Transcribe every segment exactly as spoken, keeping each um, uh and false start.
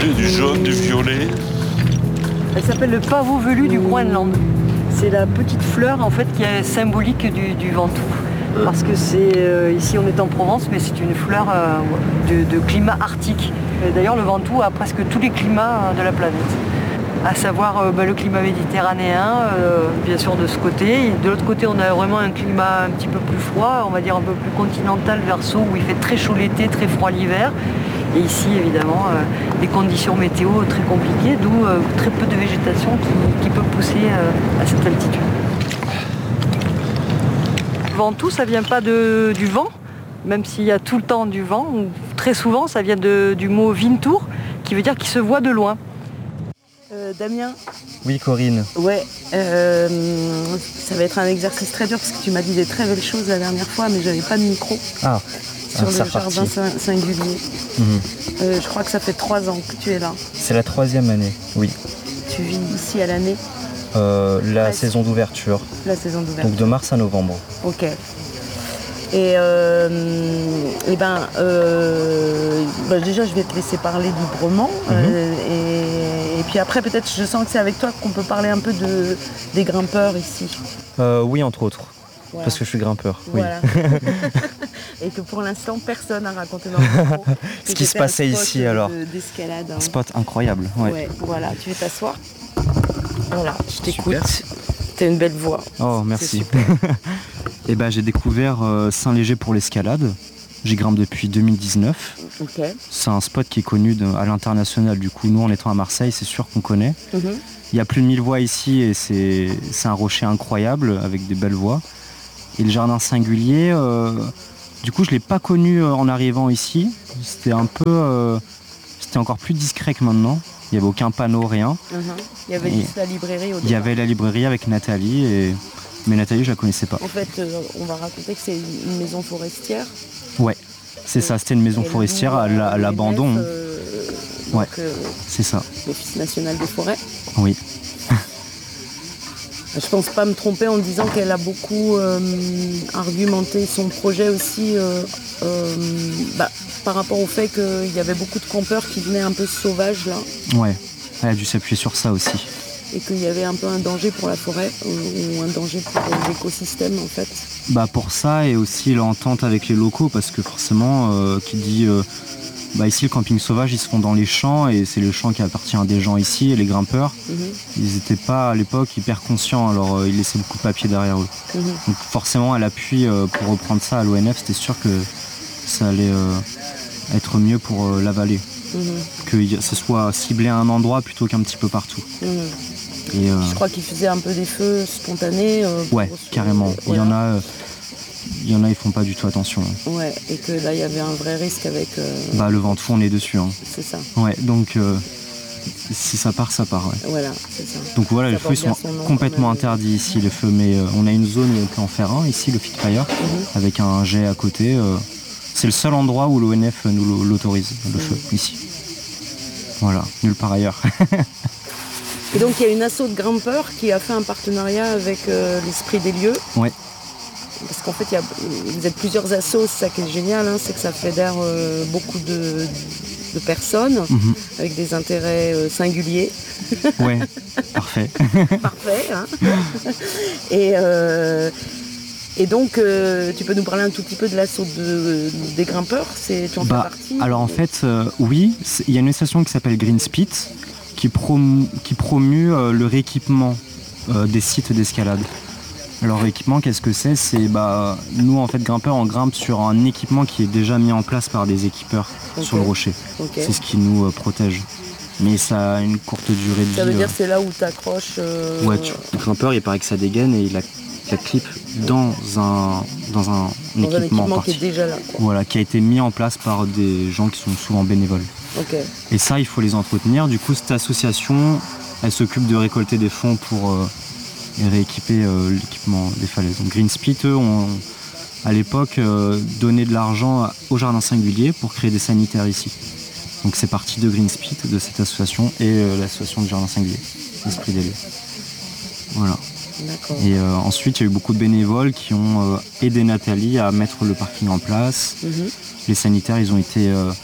du, du jaune, du violet. Elle s'appelle le pavot velu du Groenland. C'est la petite fleur en fait qui est symbolique du, du Ventoux. Parce que c'est euh, ici on est en Provence, mais c'est une fleur euh, de, de climat arctique. Et d'ailleurs le Ventoux a presque tous les climats de la planète. À savoir euh, bah, le climat méditerranéen, euh, bien sûr de ce côté. Et de l'autre côté on a vraiment un climat un petit peu plus froid, on va dire un peu plus continental, verso, où il fait très chaud l'été, très froid l'hiver. Et ici, évidemment, euh, des conditions météo très compliquées, d'où euh, très peu de végétation qui, qui peut pousser euh, à cette altitude. Le Ventoux, ça ne vient pas de, du vent, même s'il y a tout le temps du vent. Très souvent, ça vient de, du mot Vintour, qui veut dire qu'il se voit de loin. Euh, Damien. Oui, Corinne. Ouais, euh, ça va être un exercice très dur parce que tu m'as dit des très belles choses la dernière fois, mais j'avais pas de micro. Ah. Sur ah, le jardin singulier. Mmh. Euh, je crois que ça fait trois ans que tu es là. C'est la troisième année, oui. Tu vis ici à l'année euh, La ouais, saison d'ouverture. La saison d'ouverture. Donc de mars à novembre. Ok. Et, euh, et ben, euh, ben, déjà, je vais te laisser parler librement. Mmh. Euh, et, et puis après, peut-être, je sens que c'est avec toi qu'on peut parler un peu de, des grimpeurs ici. Euh, oui, entre autres. Voilà. Parce que je suis grimpeur, voilà. oui. Et que pour l'instant, personne n'a raconté dans le micro ce qui se passait ici, alors. D'escalade. Un spot incroyable. Ouais. Ouais, voilà, tu veux t'asseoir. Voilà, je t'écoute. T'as une belle voix. Oh, merci. Et ben, j'ai découvert euh, Saint-Léger pour l'escalade. J'y grimpe depuis deux mille dix-neuf. Okay. C'est un spot qui est connu de, à l'international. Du coup, nous, en étant à Marseille, c'est sûr qu'on connaît. Mm-hmm. Il y a plus de mille voies ici et c'est, c'est un rocher incroyable avec des belles voies. Et le jardin singulier, euh, du coup, je ne l'ai pas connu euh, en arrivant ici. C'était un peu... Euh, c'était encore plus discret que maintenant. Il n'y avait aucun panneau, rien. Uh-huh. Il y avait et juste la librairie au départ. Il y avait la librairie avec Nathalie, et... mais Nathalie, je ne la connaissais pas. En fait, euh, on va raconter que c'est une maison forestière. Ouais, c'est et ça, c'était une maison forestière à, la, à l'abandon. Euh, ouais, euh, c'est ça. L'Office national des forêts. Oui. Je pense pas me tromper en disant qu'elle a beaucoup euh, argumenté son projet aussi euh, euh, bah, par rapport au fait qu'il y avait beaucoup de campeurs qui venaient un peu sauvages là. Ouais, elle a dû s'appuyer sur ça aussi. Et qu'il y avait un peu un danger pour la forêt ou, ou un danger pour l'écosystème en fait. Bah pour ça et aussi l'entente avec les locaux parce que forcément euh, qui dit euh, bah ici le camping sauvage ils se font dans les champs et c'est le champ qui appartient à des gens ici et les grimpeurs mmh. Ils n'étaient pas à l'époque hyper conscients alors euh, ils laissaient beaucoup de papier derrière eux mmh. Donc forcément à l'appui euh, pour reprendre ça à l'O N F c'était sûr que ça allait euh, être mieux pour euh, la vallée mmh. Que ce soit ciblé à un endroit plutôt qu'un petit peu partout mmh. Et euh... je crois qu'ils faisaient un peu des feux spontanés euh, ouais carrément euh, il y en a euh, Il y en a, ils font pas du tout attention. Ouais, et que là, il y avait un vrai risque avec... Euh... Bah, le Ventoux, on est dessus. Hein. C'est ça. Ouais, donc, euh, si ça part, ça part, ouais. Voilà, c'est ça. Donc voilà, ça les feux sont complètement interdits ici, les feux. Mais euh, on a une zone où on peut en faire un, ici, le Fitfire, mm-hmm. avec un jet à côté. Euh, c'est le seul endroit où l'O N F nous l'autorise, le mm-hmm. feu, ici. Voilà, nulle part ailleurs. Et donc, il y a une asso de grimpeurs qui a fait un partenariat avec euh, l'Esprit des lieux. Ouais. Parce qu'en fait, il y a, vous êtes plusieurs assos, c'est ça qui est génial, hein, c'est que ça fédère euh, beaucoup de, de personnes mmh. avec des intérêts euh, singuliers. Ouais, parfait. Parfait. Hein. Et, euh, et donc, euh, tu peux nous parler un tout petit peu de l'assaut de, des grimpeurs c'est, tu en bah, fais partie alors en fait, euh, oui, il y a une association qui s'appelle Green Spit qui, promu, qui promue euh, le rééquipement euh, des sites d'escalade. Alors équipement, qu'est-ce que c'est ? C'est bah nous en fait grimpeurs, on grimpe sur un équipement qui est déjà mis en place par des équipeurs okay. sur le rocher. Okay. C'est ce qui nous euh, protège. Mais ça a une courte durée de vie. Ça veut dire euh... c'est là où tu accroches. Euh... Ouais, tu... le grimpeur il paraît que ça dégaine et il la, la clip dans un dans un, dans équipement, un équipement qui est déjà là. Quoi. Voilà, qui a été mis en place par des gens qui sont souvent bénévoles. Okay. Et ça, il faut les entretenir. Du coup, cette association, elle s'occupe de récolter des fonds pour euh, et rééquiper euh, l'équipement des falaises. Donc Green Spit, eux, ont à l'époque euh, donné de l'argent au jardin singulier pour créer des sanitaires ici. Donc c'est parti de Green Spit, de cette association, et euh, l'association du jardin singulier, l'Esprit des lieux. Voilà. D'accord. Et euh, ensuite, il y a eu beaucoup de bénévoles qui ont euh, aidé Nathalie à mettre le parking en place. Mm-hmm. Les sanitaires, ils ont été euh,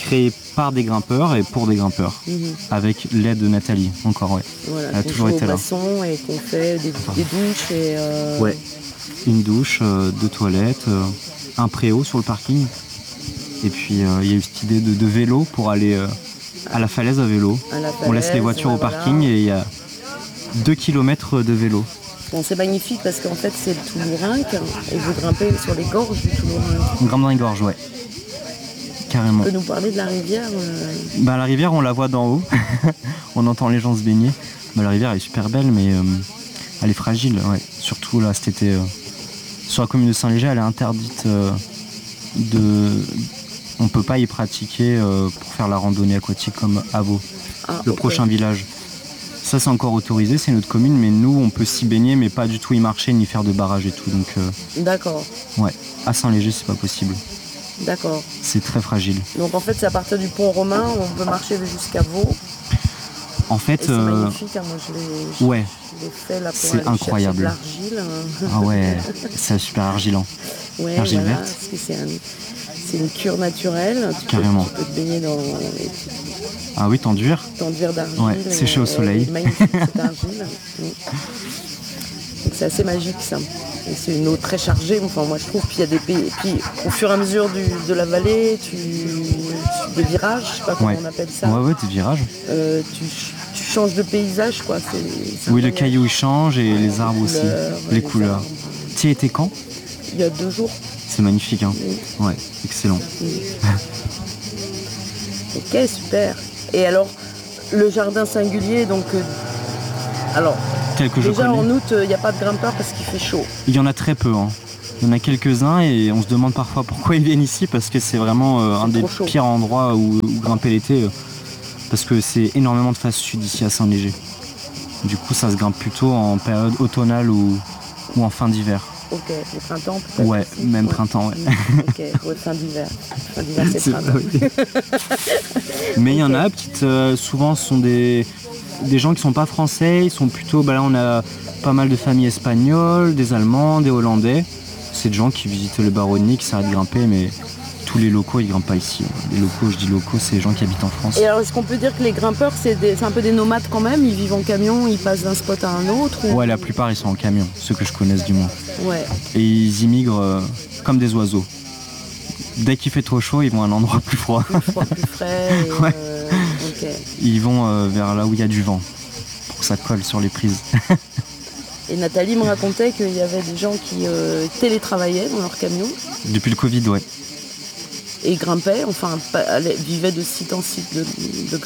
créé par des grimpeurs et pour des grimpeurs, Mhm. avec l'aide de Nathalie, encore, ouais. Voilà, Elle a qu'on toujours joue au été là. basson et qu'on fait des, des douches et... euh, Ouais. Une douche, euh, deux toilettes, euh, un préau sur le parking. Et puis euh, il y a eu cette idée de, de vélo pour aller euh, à la falaise à vélo. à la On laisse les falaise, voitures ouais, au voilà. parking et il y a deux kilomètres de vélo. Bon, c'est magnifique parce qu'en fait c'est le Toulourinque et vous grimpez sur les gorges du Toulourinque. On grimpe dans les gorges, ouais. Carrément. Tu peux nous parler de la rivière euh, Bah, la rivière, on la voit d'en haut. On entend les gens se baigner. Bah, la rivière elle est super belle, mais euh, elle est fragile, ouais. Surtout là cet été. Euh, sur la commune de Saint-Léger, elle est interdite euh, de. On peut pas y pratiquer euh, pour faire la randonnée aquatique comme à Vaux, ah, le ok. prochain village. Ça c'est encore autorisé, c'est notre commune, mais nous on peut s'y baigner, mais pas du tout y marcher ni faire de barrage et tout. Donc euh, D'accord, ouais, à Saint-Léger c'est pas possible. d'accord. C'est très fragile. Donc en fait c'est à partir du pont romain, on peut marcher jusqu'à Vaux. En Et fait, c'est euh, magnifique, hein, moi je l'ai, je- ouais, je l'ai fait là pour c'est aller incroyable. chercher de l'argile. ah ouais, c'est super argilant. Ouais, Argile voilà, verte. parce que c'est, un- c'est une cure naturelle. Tu Carrément. Peux, tu peux te baigner dans et Ah oui, t'enduire. t'enduire d'argile. Ouais, et- sécher au et soleil. elle est magnifique cette argile. Mm. Donc c'est assez magique ça. Et c'est une eau très chargée, enfin moi je trouve. Puis il y a des pays. Et puis au fur et à mesure du, de la vallée, tu, tu- des virages, je sais pas comment Ouais. on appelle ça. Ouais, ouais, des virages. Euh, tu, tu changes de paysage quoi. C'est, c'est Oui, le incroyable. caillou il change et les arbres aussi. couleurs, Les les couleurs. arbres. Tu y étais quand? Il y a deux jours. C'est magnifique, hein. Ouais, excellent. Ok, super. Et alors, le jardin singulier, donc... euh, alors, Tel que je déjà connais. en août, il n'y a pas de grimpeurs parce qu'il fait chaud. Il y en a très peu, hein. Il y en a quelques-uns et on se demande parfois pourquoi ils viennent ici parce que c'est vraiment euh, un des trop chaud. pires endroits où, où grimper l'été euh, parce que c'est énormément de face sud ici à Saint-Léger. Du coup, ça se grimpe plutôt en période automnale ou, ou en fin d'hiver. Ok, au printemps peut-être. Ouais, aussi. même printemps, ouais. Mm, ok, ouais, fin d'hiver. Fin d'hiver, c'est C'est- printemps. oui. Mais il y en a, petites, euh, souvent ce sont des, des gens qui sont pas français, ils sont plutôt, bah là on a pas mal de familles espagnoles, des Allemands, des Hollandais. C'est des gens qui visitent le Baronnie, qui s'arrêtent de grimper, mais tous les locaux ils grimpent pas ici. Les locaux, je dis locaux, c'est les gens qui habitent en France. Et alors, est-ce qu'on peut dire que les grimpeurs, c'est, des- c'est un peu des nomades quand même? Ils vivent en camion, ils passent d'un spot à un autre ou... Ouais, la plupart ils sont en camion, ceux que je connaisse du moins. Ouais, Et ils immigrent euh, comme des oiseaux. Dès qu'il fait trop chaud, ils vont à un endroit plus froid. plus froid, plus frais. Et, Ouais. euh, ok. Ils vont euh, vers là où il y a du vent, pour que ça colle sur les prises. Et Nathalie me racontait qu'il y avait des gens qui euh, télétravaillaient dans leur camion Depuis le Covid, ouais. et grimpaient, enfin pa- allaient- vivaient de site en site de, de